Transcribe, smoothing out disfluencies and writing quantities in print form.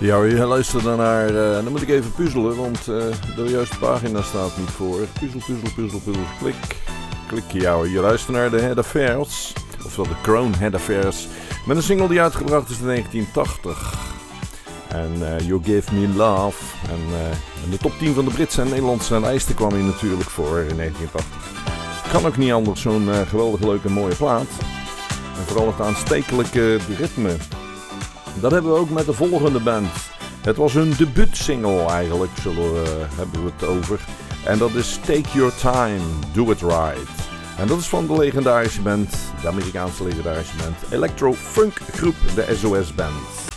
Ja, je luistert naar, dan moet ik even puzzelen, want de juiste pagina staat niet voor. Puzzel, klik. Ja, je luistert naar de Head Affairs, ofwel de Crown Head Affairs, met een single die uitgebracht is in 1980. En You Give Me Love. En in de top 10 van de Britse en Nederlandse lijsten kwam hij natuurlijk voor in 1980. Kan ook niet anders, zo'n geweldig leuke mooie plaat. En vooral het aanstekelijke ritme. Dat hebben we ook met de volgende band. Het was hun debuutsingle eigenlijk, hebben we het over. En dat is Take Your Time, Do It Right. En dat is van de legendarische band, de Amerikaanse legendarische band, electro-funk groep, de SOS Band.